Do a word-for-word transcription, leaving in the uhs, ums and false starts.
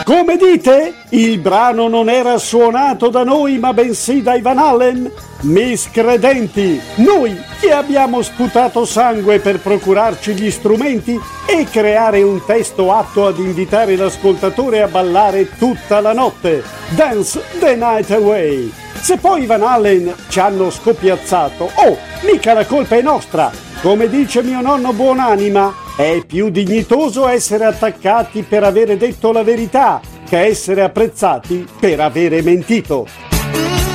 Come dite? Il brano non era suonato da noi ma bensì da Van Halen? Miscredenti! Noi che abbiamo sputato sangue per procurarci gli strumenti e creare un testo atto ad invitare l'ascoltatore a ballare tutta la notte. Dance the night away! Se poi Van Halen ci hanno scoppiazzato, oh, mica la colpa è nostra! Come dice mio nonno buonanima, è più dignitoso essere attaccati per avere detto la verità che essere apprezzati per avere mentito.